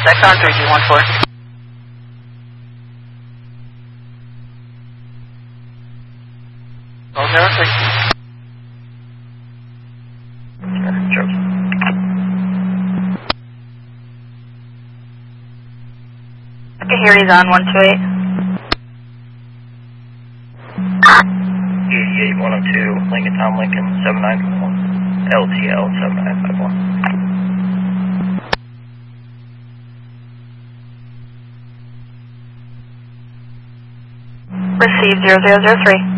Exxon 3214. Oh, 03. Sure. Okay, here he's on 128. 88-102, Lincoln Tom Lincoln 7951, LTL 7951. Receive 0003.